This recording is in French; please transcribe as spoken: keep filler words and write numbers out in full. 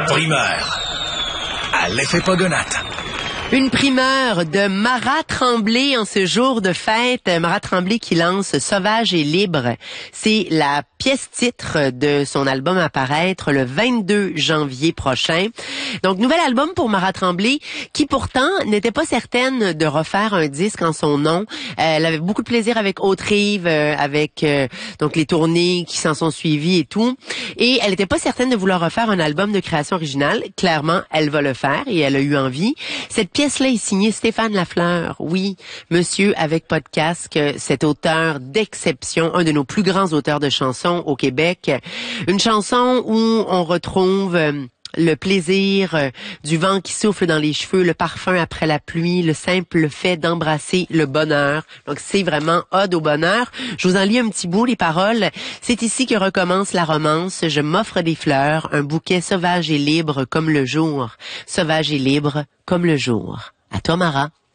Primeur. À l'effet Pogonate. Une primeur de Marat Tremblay en ce jour de fête. Marat Tremblay qui lance Sauvage et libre. C'est la pièce titre de son album à paraître le vingt-deux janvier prochain. Donc, nouvel album pour Marat Tremblay qui pourtant n'était pas certaine de refaire un disque en son nom. Euh, elle avait beaucoup de plaisir avec Haute-Rive, euh, avec euh, donc les tournées qui s'en sont suivies et tout. Et elle n'était pas certaine de vouloir refaire un album de création originale. Clairement, elle va le faire et elle a eu envie. Cette pièce-là est signée Stéphane Lafleur. Oui, monsieur avec pas de casque, cet auteur d'exception, un de nos plus grands auteurs de chansons au Québec. Une chanson où on retrouve le plaisir euh, du vent qui souffle dans les cheveux, le parfum après la pluie, le simple fait d'embrasser le bonheur. Donc, c'est vraiment ode au bonheur. Je vous en lis un petit bout, les paroles. C'est ici que recommence la romance. Je m'offre des fleurs, un bouquet sauvage et libre comme le jour. Sauvage et libre comme le jour. À toi, Marat.